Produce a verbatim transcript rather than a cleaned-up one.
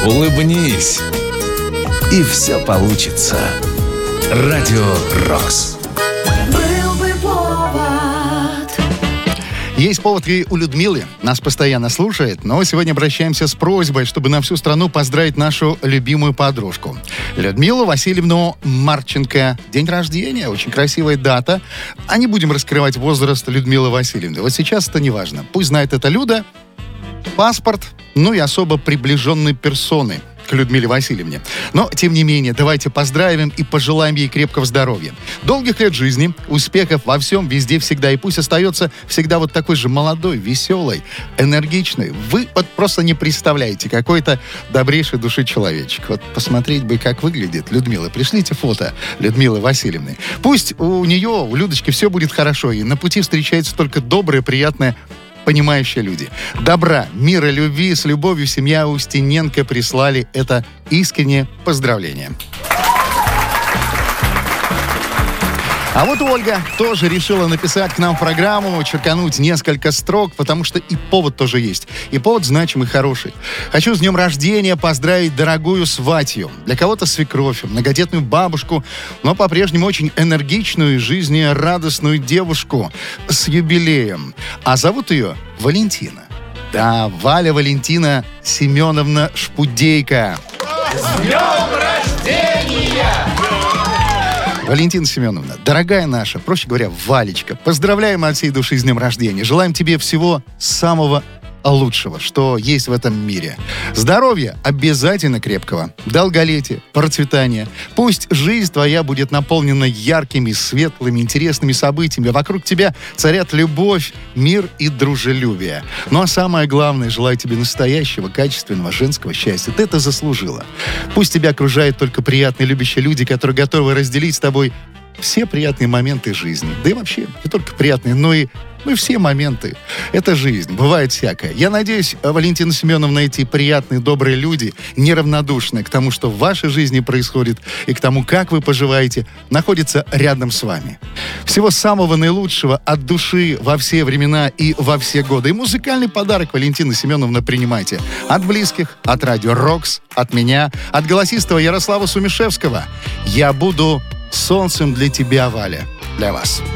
улыбнись, и все получится. Радио «Рокс». Есть повод и у Людмилы. Нас постоянно слушает, но сегодня обращаемся с просьбой, чтобы на всю страну поздравить нашу любимую подружку. Людмилу Васильевну Марченко. День рождения, очень красивая дата. А не будем раскрывать возраст Людмилы Васильевны. Вот сейчас это не важно. Пусть знает это Люда, паспорт, ну и особо приближенные персоны к Людмиле Васильевне. Но, тем не менее, давайте поздравим и пожелаем ей крепкого здоровья. Долгих лет жизни, успехов во всем, везде, всегда. И пусть остается всегда вот такой же молодой, веселой, энергичной. Вы вот просто не представляете, какой-то добрейшей души человечек. Вот посмотреть бы, как выглядит Людмила. Пришлите фото Людмилы Васильевны. Пусть у нее, у Людочки, все будет хорошо. И на пути встречается только доброе, приятное, понимающие люди. Добра, мира, любви, с любовью семья Устиненко прислали это искреннее поздравление. А вот Ольга тоже решила написать к нам в программу, черкануть несколько строк, потому что и повод тоже есть. И повод значимый, хороший. Хочу с днем рождения поздравить дорогую сватью. Для кого-то свекровь, многодетную бабушку, но по-прежнему очень энергичную и жизнерадостную девушку с юбилеем. А зовут ее Валентина. Да, Валя Валентина Семеновна Шпудейко. С днем рождения! Валентина Семеновна, дорогая наша, проще говоря, Валечка, поздравляем от всей души с днем рождения. Желаем тебе всего самого лучшего, что есть в этом мире. Здоровья обязательно крепкого, долголетия, процветания. Пусть жизнь твоя будет наполнена яркими, светлыми, интересными событиями. Вокруг тебя царят любовь, мир и дружелюбие. Ну а самое главное, желаю тебе настоящего, качественного женского счастья. Ты это заслужила. Пусть тебя окружают только приятные, любящие люди, которые готовы разделить с тобой все приятные моменты жизни. Да и вообще, не только приятные, но и Ну и все моменты. Это жизнь. Бывает всякое. Я надеюсь, Валентина Семеновна, эти приятные, добрые люди, неравнодушные к тому, что в вашей жизни происходит, и к тому, как вы поживаете, находятся рядом с вами. Всего самого наилучшего от души во все времена и во все годы. И музыкальный подарок, Валентина Семеновна, принимайте. От близких, от радио «Рокс», от меня, от голосистого Ярослава Сумишевского. Я буду солнцем для тебя, Валя. Для вас.